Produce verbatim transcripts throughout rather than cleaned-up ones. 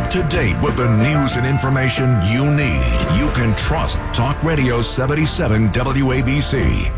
up to date with the news and information you need. You can trust Talk Radio seventy-seven W A B C.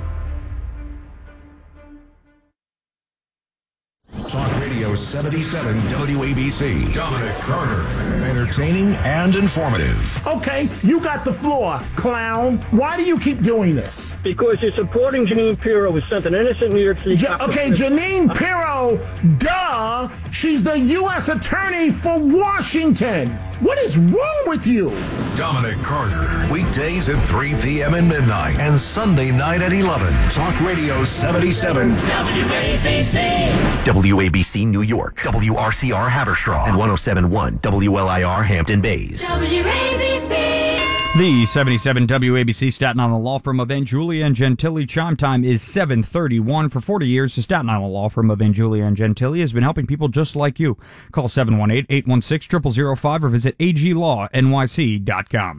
Talk Radio seventy-seven W A B C. Dominic Carter. Entertaining and informative. Okay, you got the floor, clown. Why do you keep doing this? Because you're supporting Jeanine Pirro, who sent an innocent New York City... Je- okay, Jeanine Pirro, duh! She's the U S attorney for Washington. What is wrong with you? Dominic Carter. Weekdays at three p.m. and midnight. And Sunday night at eleven. Talk Radio seventy-seven. W A B C. W A B C New York. W R C R Haverstraw. And one oh seven point one W L I R Hampton Bays. W A B C. The seventy-seven W A B C Staten Island law firm of Angiulia and Gentili. Chime time is seven thirty-one. For forty years, the Staten Island law firm of Angiulia and Gentili has been helping people just like you. Call seven one eight, eight one six, zero zero zero five or visit A G law N Y C dot com.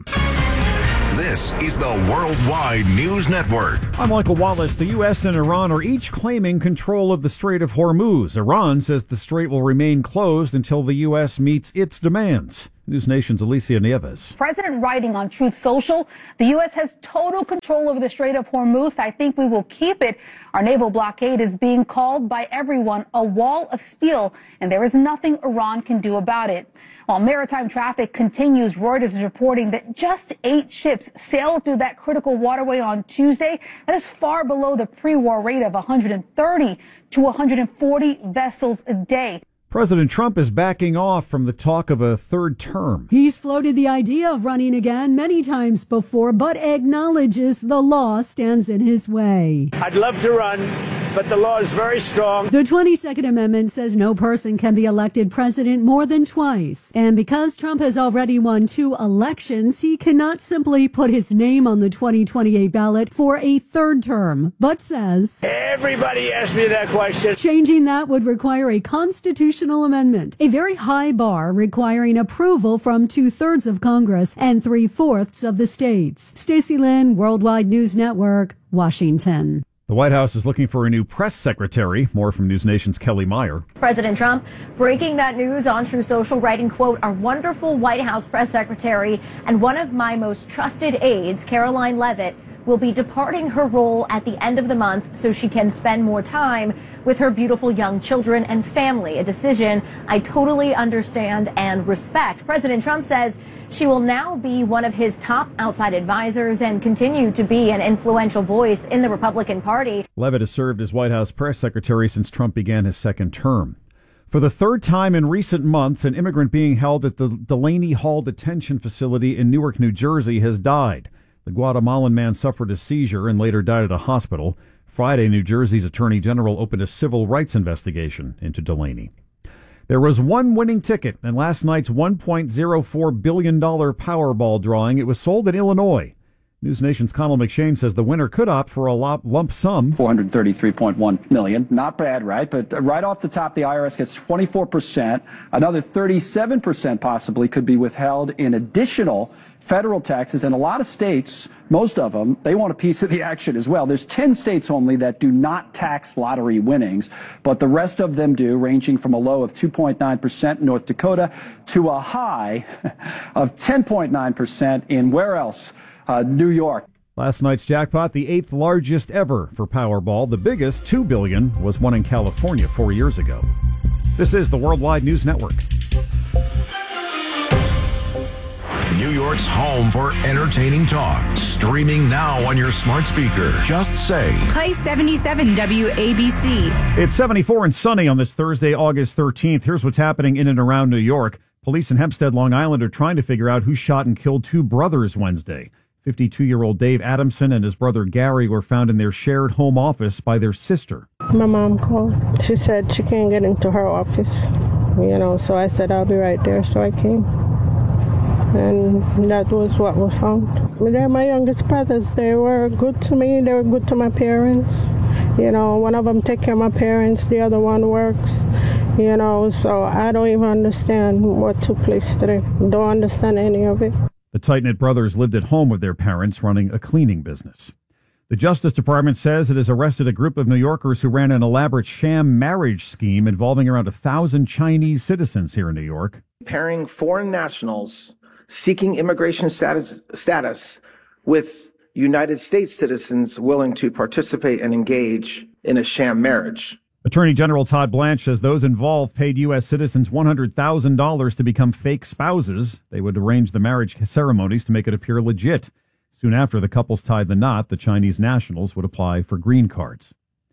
This is the Worldwide News Network. I'm Michael Wallace. The U S and Iran are each claiming control of the Strait of Hormuz. Iran says the strait will remain closed until the U S meets its demands. News Nation's Alicia Nieves. President writing on Truth Social, the U S has total control over the Strait of Hormuz. I think we will keep it. Our naval blockade is being called by everyone a wall of steel, and there is nothing Iran can do about it. While maritime traffic continues, Reuters is reporting that just eight ships sailed through that critical waterway on Tuesday. That is far below the pre-war rate of one hundred thirty to one hundred forty vessels a day. President Trump is backing off from the talk of a third term. He's floated the idea of running again many times before, but acknowledges the law stands in his way. I'd love to run, but the law is very strong. The twenty-second Amendment says no person can be elected president more than twice. And because Trump has already won two elections, he cannot simply put his name on the twenty twenty-eight ballot for a third term, but says... Everybody asked me that question. Changing that would require a constitutional amendment, a very high bar requiring approval from two-thirds of Congress and three-fourths of the states. Stacey Lynn, Worldwide News Network, Washington. The White House is looking for a new press secretary. More from News Nation's Kelly Meyer. President Trump breaking that news on Truth Social, writing, quote, "Our wonderful White House press secretary and one of my most trusted aides, Caroline Leavitt, will be departing her role at the end of the month so she can spend more time with her beautiful young children and family, a decision I totally understand and respect." President Trump says she will now be one of his top outside advisors and continue to be an influential voice in the Republican Party. Leavitt has served as White House press secretary since Trump began his second term. For the third time in recent months, an immigrant being held at the Delaney Hall detention facility in Newark, New Jersey, has died. The Guatemalan man suffered a seizure and later died at a hospital. Friday, New Jersey's Attorney General opened a civil rights investigation into Delaney. There was one winning ticket in last night's one point oh four billion dollars Powerball drawing. It was sold in Illinois. News Nation's Connell McShane says the winner could opt for a lump sum. four hundred thirty-three point one million dollars. Not bad, right? But right off the top, the I R S gets twenty-four percent. Another thirty-seven percent possibly could be withheld in additional federal taxes. And a lot of states, most of them, they want a piece of the action as well. There's ten states only that do not tax lottery winnings, but the rest of them do, ranging from a low of two point nine percent in North Dakota to a high of ten point nine percent in where else? Uh, New York. Last night's jackpot, the eighth largest ever for Powerball. The biggest, two billion dollars, was won in California four years ago. This is the Worldwide News Network. New York's home for entertaining talk. Streaming now on your smart speaker. Just say, play seventy-seven W A B C. It's seventy-four and sunny on this Thursday, August thirteenth. Here's what's happening in and around New York. Police in Hempstead, Long Island are trying to figure out who shot and killed two brothers Wednesday. fifty-two-year-old Dave Adamson and his brother Gary were found in their shared home office by their sister. My mom called. She said she can't get into her office, you know, so I said I'll be right there, so I came. And that was what was found. They're my youngest brothers. They were good to me. They were good to my parents. You know, one of them take care of my parents. The other one works. You know, so I don't even understand what took place today. Don't understand any of it. The tight-knit brothers lived at home with their parents, running a cleaning business. The Justice Department says it has arrested a group of New Yorkers who ran an elaborate sham marriage scheme involving around a thousand Chinese citizens here in New York. pairing foreign nationals seeking immigration status, status with United States citizens willing to participate and engage in a sham marriage. Attorney General Todd Blanche says those involved paid U S citizens one hundred thousand dollars to become fake spouses. They would arrange the marriage ceremonies to make it appear legit. Soon after the couples tied the knot, the Chinese nationals would apply for green cards.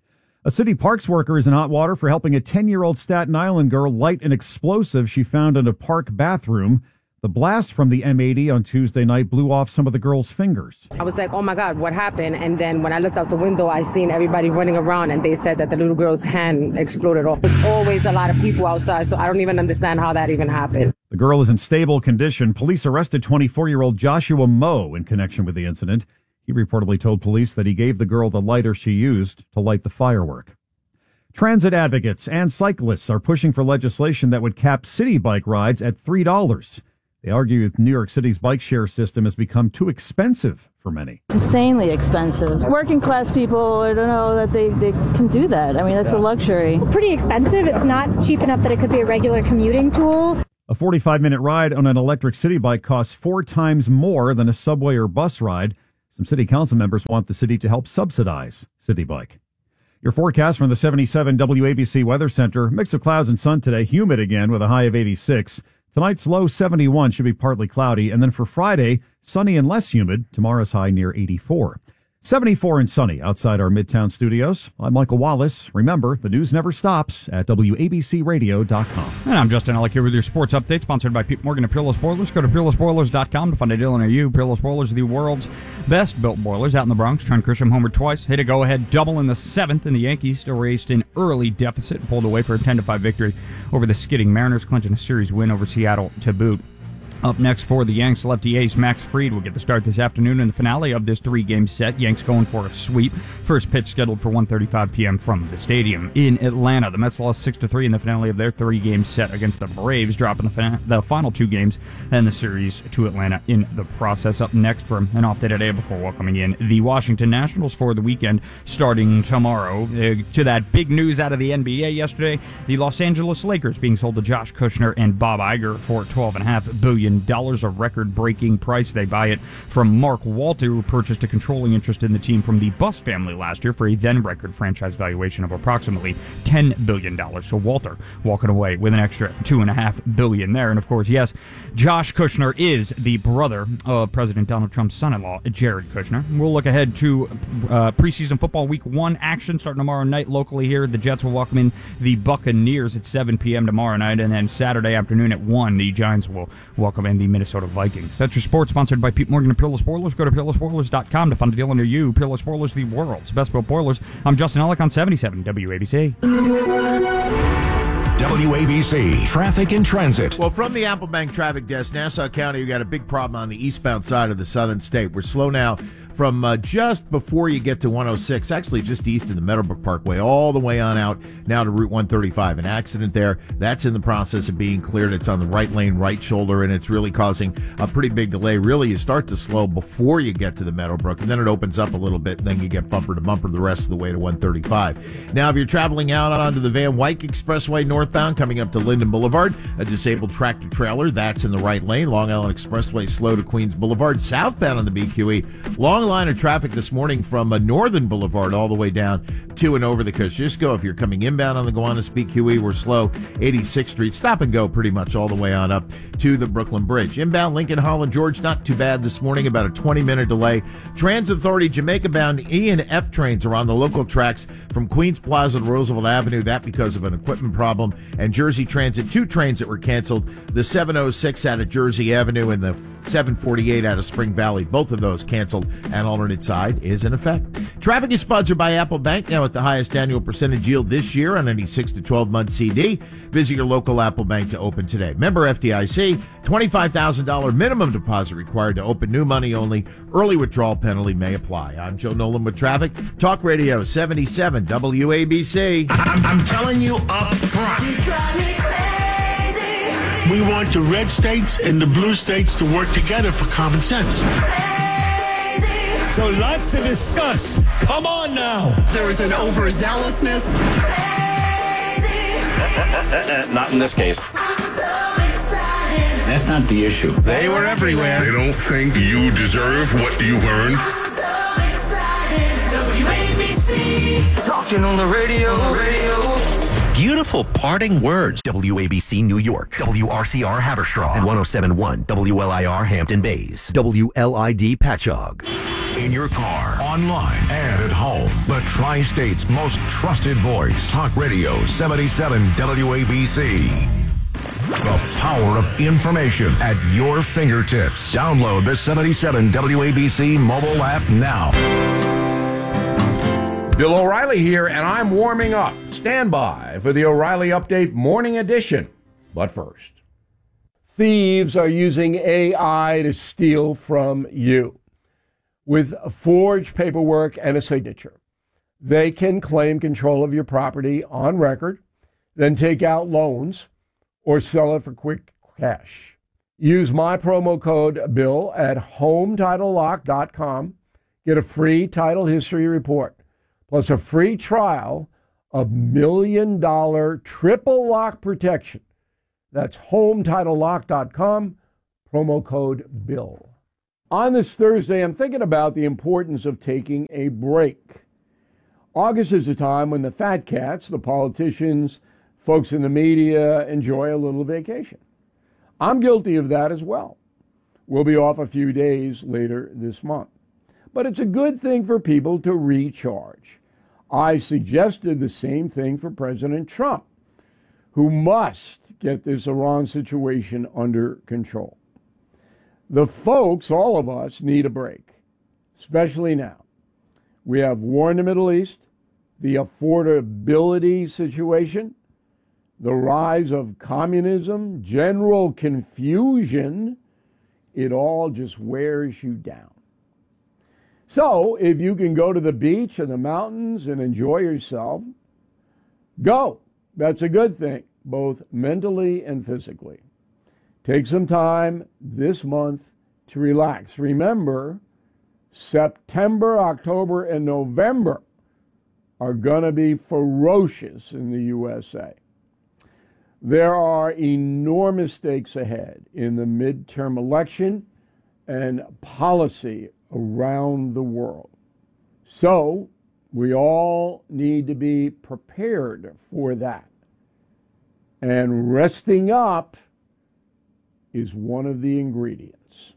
A city parks worker is in hot water for helping a ten-year-old Staten Island girl light an explosive she found in a park bathroom. The blast from the M eighty on Tuesday night blew off some of the girl's fingers. I was like, oh my God, what happened? And then when I looked out the window, I seen everybody running around, and they said that the little girl's hand exploded off. There's always a lot of people outside, so I don't even understand how that even happened. The girl is in stable condition. Police arrested twenty-four-year-old Joshua Moe in connection with the incident. He reportedly told police that he gave the girl the lighter she used to light the firework. Transit advocates and cyclists are pushing for legislation that would cap city bike rides at three dollars. They argue that New York City's bike share system has become too expensive for many. Insanely expensive. Working class people, I don't know that they, they can do that. I mean, that's yeah. a luxury. Pretty expensive. It's not cheap enough that it could be a regular commuting tool. A forty-five minute ride on an electric city bike costs four times more than a subway or bus ride. Some city council members want the city to help subsidize City Bike. Your forecast from the seventy-seven W A B C Weather Center. Mix of clouds and sun today. Humid again with a high of eighty-six. Tonight's low seventy-one, should be partly cloudy. And then for Friday, sunny and less humid. Tomorrow's high near eighty-four. seventy-four and sunny outside our Midtown studios. I'm Michael Wallace. Remember, the news never stops at W A B C radio dot com. And I'm Justin Ellick here with your sports update, sponsored by Pete Morgan of Peerless Boilers. Go to peerless boilers dot com to find a deal near you. Peerless Boilers are the world's best-built boilers out in the Bronx. Trent Grisham homered twice. Hit a go-ahead double in the seventh, and the Yankees still raced an early deficit and pulled away for a ten to five victory over the skidding Mariners, clinching a series win over Seattle to boot. Up next for the Yanks, lefty ace Max Fried will get the start this afternoon in the finale of this three-game set. Yanks going for a sweep. First pitch scheduled for one thirty-five p.m. from the stadium in Atlanta. The Mets lost six to three in the finale of their three-game set against the Braves, dropping the, fin- the final two games and the series to Atlanta in the process. Up next for an off day today before welcoming in the Washington Nationals for the weekend starting tomorrow. Uh, to that big news out of the N B A yesterday, the Los Angeles Lakers being sold to Josh Kushner and Bob Iger for twelve point five billion dollars. Dollars, a record-breaking price. They buy it from Mark Walter, who purchased a controlling interest in the team from the Buss family last year for a then-record franchise valuation of approximately ten billion dollars. So Walter walking away with an extra two point five billion dollars there. And, of course, yes, Josh Kushner is the brother of President Donald Trump's son-in-law, Jared Kushner. We'll look ahead to uh, preseason football week one action starting tomorrow night locally here. The Jets will welcome in the Buccaneers at seven p.m. tomorrow night, and then Saturday afternoon at one, the Giants will welcome in the Minnesota Vikings. That's your sports, sponsored by Pete Morgan and Peerless Boilers. Go to peerless boilers dot com to find a deal near you. Peerless Boilers, the world's best built boilers. I'm Justin Ellick on seventy-seven W A B C. W A B C Traffic and Transit. Well, from the Applebank Traffic Desk, Nassau County, you got a big problem on the eastbound side of the southern state. We're slow now from uh, just before you get to one oh six, actually just east of the Meadowbrook Parkway, all the way on out now to Route one thirty-five. An accident there. That's in the process of being cleared. It's on the right lane, right shoulder, and it's really causing a pretty big delay. Really, you start to slow before you get to the Meadowbrook, and then it opens up a little bit, and then you get bumper to bumper the rest of the way to one thirty-five. Now, if you're traveling out onto the Van Wyck Expressway northbound, coming up to Linden Boulevard, a disabled tractor trailer, that's in the right lane. Long Island Expressway slow to Queens Boulevard. Southbound on the B Q E, long line of traffic this morning from uh, Northern Boulevard all the way down to and over the Kosciuszko. If you're coming inbound on the Gowanus B Q E, we're slow. eighty-sixth Street, stop and go pretty much all the way on up to the Brooklyn Bridge. Inbound Lincoln, Holland, George, not too bad this morning, about a twenty minute delay. Transit Authority Jamaica bound E and F trains are on the local tracks from Queens Plaza to Roosevelt Avenue, that because of an equipment problem. And Jersey Transit, two trains that were canceled, the seven oh six out of Jersey Avenue and the seven forty-eight out of Spring Valley, both of those canceled, and alternate side is in effect. Traffic is sponsored by Apple Bank, now at the highest annual percentage yield this year on any six to twelve month C D. Visit your local Apple Bank to open today. Member F D I C, twenty-five thousand dollars minimum deposit required to open, new money only. Early withdrawal penalty may apply. I'm Joe Nolan with traffic. Talk Radio seventy-seven W A B C. I'm, I'm telling you up front. We want the red states and the blue states to work together for common sense. So lots to discuss. Come on now. There is an overzealousness. Not in this case. I'm so excited. That's not the issue. They were everywhere. They don't think you deserve what you've earned. W A B C. Talking on the radio, radio. Beautiful parting words. W A B C New York, W R C R Haverstraw, and one oh seven point one W L I R Hampton Bays, W L I D Patchogue. In your car, online, and at home. The Tri-State's most trusted voice. Talk Radio seventy-seven W A B C. The power of information at your fingertips. Download the seventy-seven W A B C mobile app now. Bill O'Reilly here, and I'm warming up. Stand by for the O'Reilly Update Morning Edition. But first, thieves are using A I to steal from you. With forged paperwork and a signature, they can claim control of your property on record, then take out loans or sell it for quick cash. Use my promo code BILL at home title lock dot com. Get a free title history report, plus a free trial of million dollar triple lock protection. That's home title lock dot com, promo code BILL. On this Thursday, I'm thinking about the importance of taking a break. August is a time when the fat cats, the politicians, folks in the media, enjoy a little vacation. I'm guilty of that as well. We'll be off a few days later this month. But it's a good thing for people to recharge. I suggested the same thing for President Trump, who must get this Iran situation under control. The folks, all of us, need a break, especially now. We have war in the Middle East, the affordability situation, the rise of communism, general confusion. It all just wears you down. So if you can go to the beach and the mountains and enjoy yourself, go. That's a good thing, both mentally and physically. Take some time this month to relax. Remember, September, October, and November are going to be ferocious in the U S A. There are enormous stakes ahead in the midterm election and policy around the world. So we all need to be prepared for that. And resting up is one of the ingredients.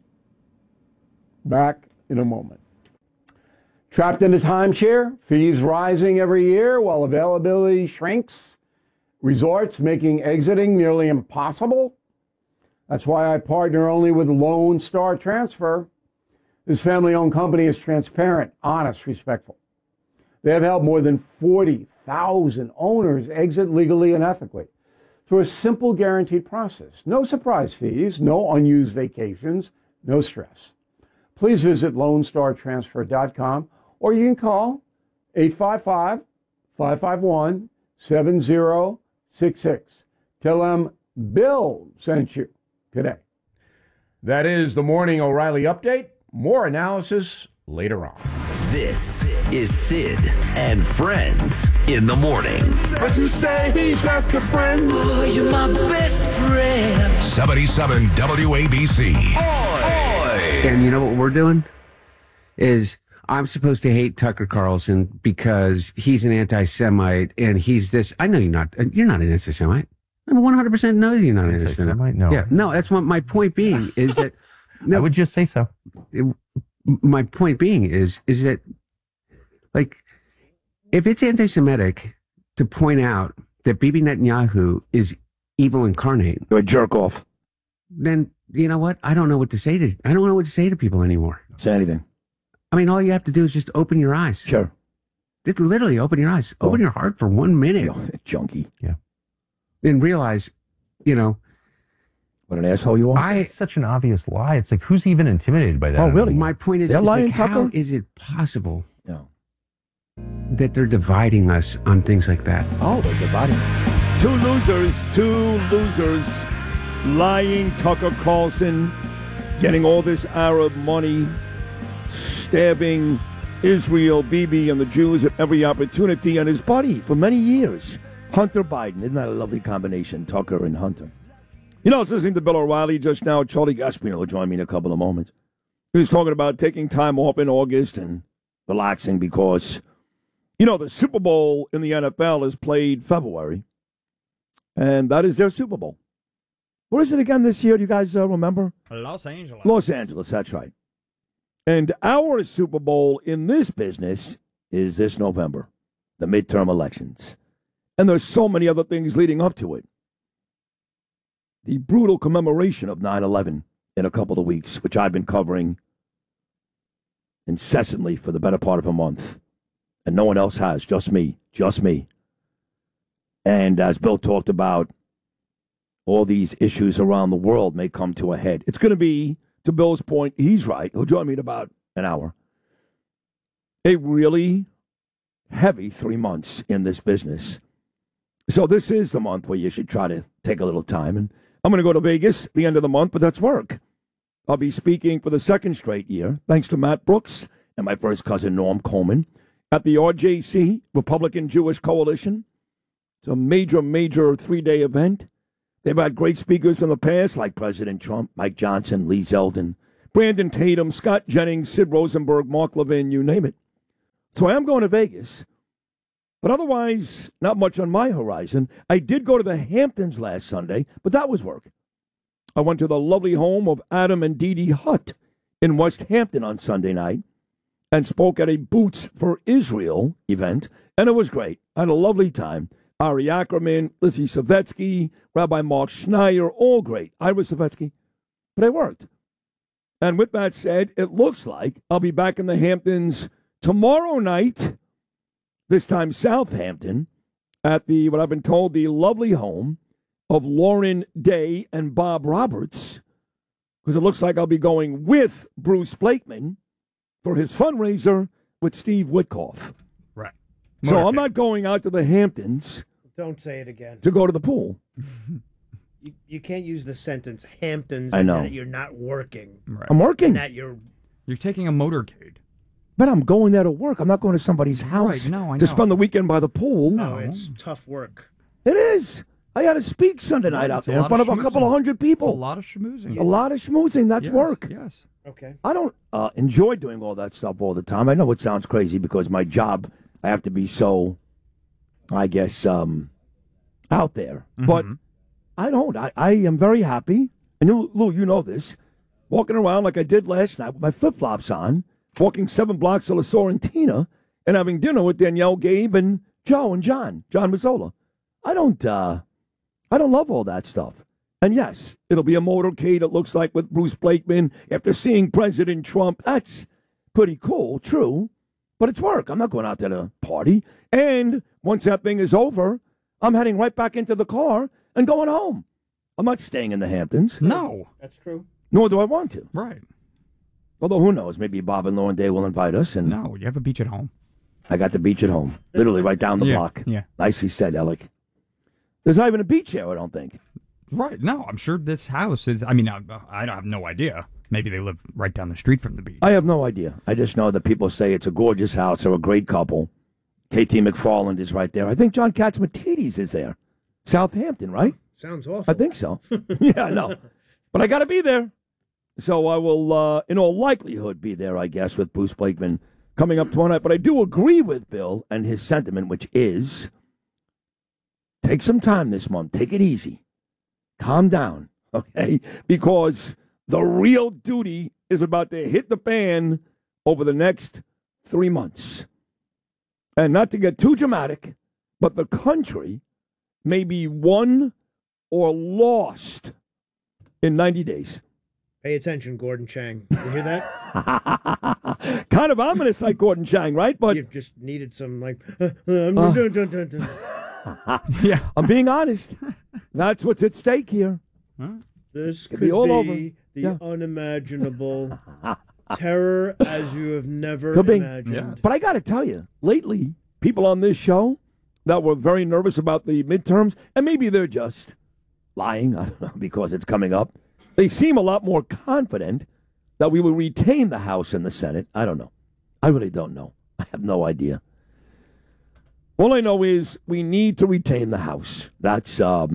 Back in a moment. Trapped in a timeshare, fees rising every year while availability shrinks, resorts making exiting nearly impossible. That's why I partner only with Lone Star Transfer. This family-owned company is transparent, honest, respectful. They have helped more than forty thousand owners exit legally and ethically through a simple guaranteed process. No surprise fees, no unused vacations, no stress. Please visit lone star transfer dot com or you can call eight five five, five five one, seven zero six six. Tell them Bill sent you today. That is the Morning O'Reilly Update. More analysis later on. This is Sid and Friends in the Morning. But you say he's just a friend. Oh, you're my best friend. seventy-seven W A B C. And you know what we're doing? Is I'm supposed to hate Tucker Carlson because he's an anti-Semite and he's this. I know you're not. You're not an anti-Semite. I one hundred percent know you're not an anti-Semite. No. Yeah. No, that's what my point being is that. No, I would just say so. It, my point being is, is that, like, if it's anti-Semitic to point out that Bibi Netanyahu is evil incarnate, you're a jerk off. Then you know what? I don't know what to say to. I don't know what to say to people anymore. Say anything. I mean, all you have to do is just open your eyes. Sure. Just literally open your eyes. Open oh. your heart for one minute. Yo, junkie. Yeah. And realize, you know. What an asshole you are. I, it's such an obvious lie. It's like, who's even intimidated by that? Oh, really? My point is, they're is lying, like, Tucker? how is it possible no. that they're dividing us on things like that? Oh, they're dividing. Two losers, two losers. Lying Tucker Carlson, getting all this Arab money, stabbing Israel, Bibi, and the Jews at every opportunity, and his buddy for many years, Hunter Biden. Isn't that a lovely combination, Tucker and Hunter? You know, I was listening to Bill O'Reilly just now. Charlie Gaspino will join me in a couple of moments. He was talking about taking time off in August and relaxing because, you know, the Super Bowl in the N F L is played February, and that is their Super Bowl. Where is it again this year? Do you guys uh, remember? Los Angeles. Los Angeles, that's right. And our Super Bowl in this business is this November, the midterm elections. And there's so many other things leading up to it. The brutal commemoration of nine eleven in a couple of weeks, which I've been covering incessantly for the better part of a month. And no one else has, just me, just me. And as Bill talked about, all these issues around the world may come to a head. It's going to be, to Bill's point, he's right. He'll join me in about an hour. A really heavy three months in this business. So this is the month where you should try to take a little time. And I'm going to go to Vegas at the end of the month, but that's work. I'll be speaking for the second straight year, thanks to Matt Brooks and my first cousin Norm Coleman, at the R J C, Republican Jewish Coalition. It's a major, major three-day event. They've had great speakers in the past, like President Trump, Mike Johnson, Lee Zeldin, Brandon Tatum, Scott Jennings, Sid Rosenberg, Mark Levin, you name it. So I am going to Vegas. But otherwise, not much on my horizon. I did go to the Hamptons last Sunday, but that was work. I went to the lovely home of Adam and Dee Dee Hutt in West Hampton on Sunday night and spoke at a Boots for Israel event, and it was great. I had a lovely time. Ari Ackerman, Lizzie Savetsky, Rabbi Mark Schneier, all great. I was Savetsky, but I worked. And with that said, it looks like I'll be back in the Hamptons tomorrow night, this time Southampton, at the, what I've been told, the lovely home of Lauren Day and Bob Roberts, because it looks like I'll be going with Bruce Blakeman for his fundraiser with Steve Witkoff. Right. So I'm not going out to the Hamptons. Don't say it again. To go to the pool. You, you can't use the sentence Hamptons. I know. And that you're not working. Right. I'm working. And that you're. You're taking a motorcade. But I'm going there to work. I'm not going to somebody's house Right, no, I to know. spend the weekend by the pool. No, it's tough work. It is. I had to speak Sunday night out It's a there in lot front of of a couple of schmoozing. hundred people. It's a lot of schmoozing. A lot of schmoozing. That's Yes, work. Yes. Okay. I don't uh, enjoy doing all that stuff all the time. I know it sounds crazy because my job, I have to be so, I guess, um, out there. Mm-hmm. But I don't. I, I am very happy. And you, Lou, you know this. Walking around like I did last night with my flip-flops on, walking seven blocks to La Sorrentina, and having dinner with Danielle, Gabe, and Joe and John, John Mazzola. I don't, uh, I don't love all that stuff. And yes, it'll be a motorcade, it looks like, with Bruce Blakeman after seeing President Trump. That's pretty cool, true. But it's work. I'm not going out there to party. And once that thing is over, I'm heading right back into the car and going home. I'm not staying in the Hamptons. No. That's true. Nor do I want to. Right. Although, who knows? Maybe Bob and Lauren Day will invite us. And No, you have a beach at home. I got the beach at home. Literally right down the Yeah, block. yeah. Nicely said, Alec. There's not even a beach here, I don't think. Right. No, I'm sure this house is. I mean, I, I have no idea. Maybe they live right down the street from the beach. I have no idea. I just know that people say it's a gorgeous house. They're a great couple. K T McFarland is right there. I think John Katzmatidis is there. Southampton, right? Sounds awful. I think so. Yeah, I know. But I got to be there. So I will, uh, in all likelihood, be there, I guess, with Bruce Blakeman coming up tomorrow night. But I do agree with Bill and his sentiment, which is take some time this month. Take it easy. Calm down, okay? Because the real duty is about to hit the fan over the next three months. And not to get too dramatic, but the country may be won or lost in ninety days. Pay attention, Gordon Chang. You hear that? Kind of ominous like Gordon Chang, right? But you just needed some, like, uh, um, uh, dun, dun, dun, dun. Yeah, I'm being honest. That's what's at stake here. Huh? This could be all be over. the Yeah. unimaginable terror as you have never Could be. imagined. But I got to tell you, lately, people on this show that were very nervous about the midterms, and maybe they're just lying, I don't know, because it's coming up. They seem a lot more confident that we will retain the House and the Senate. I don't know. I really don't know. I have no idea. All I know is we need to retain the House. That's um,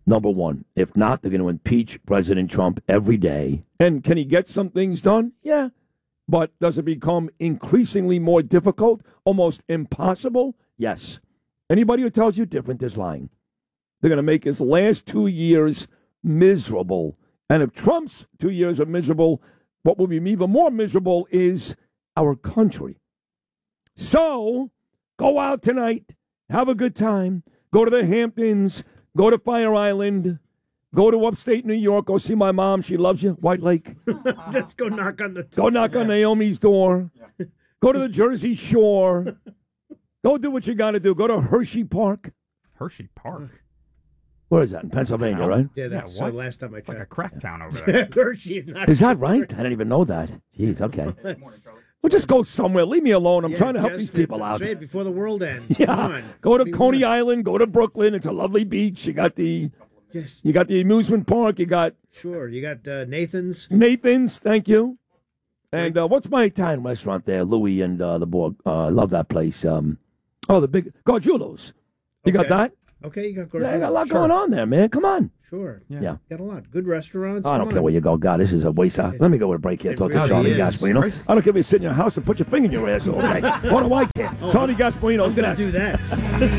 Number one. If not, they're going to impeach President Trump every day. And can he get some things done? Yeah. But does it become increasingly more difficult, almost impossible? Yes. Anybody who tells you different is lying. They're going to make his last two years miserable. And if Trump's two years are miserable, what will be even more miserable is our country. So, go out tonight, have a good time, go to the Hamptons, go to Fire Island, go to upstate New York, go see my mom, she loves you, White Lake. Just go knock on the door. Go knock on Naomi's door. Go to the Jersey Shore. Go do what you got to do. Go to Hershey Park. Hershey Park? Where is that? In Pennsylvania, right? Yeah, that's Yeah, what? the last time I checked. Like a crack town over there. Hershey is not. Is that right? I didn't even know that. Jeez, okay. Well, just go somewhere. Leave me alone. I'm Yeah, trying to help just- these people out. Say it before the world ends. Yeah, Come on. go to Be Coney one. Island. Go to Brooklyn. It's a lovely beach. You got the, Yes. you got the amusement park. You got Sure. You got uh, Nathan's. Nathan's. Thank you. And uh, what's my Italian restaurant there? Louis and uh, the Borg. Uh, I love that place. Um, oh, the big Gargiulo's. You got Okay. that? Okay, you got Yeah, I got a lot Sure. going on there, man. Come on. Sure. Yeah. Got a lot. Good restaurants. I don't Come care on. where you go. God, this is a waste of... Let me go with a break here. It Talk to really Charlie is. Gasparino. Crazy. I don't care if you sit in your house and put your finger in your ass all day. What do I care? Tony Gasparino's I'm gonna next. do that.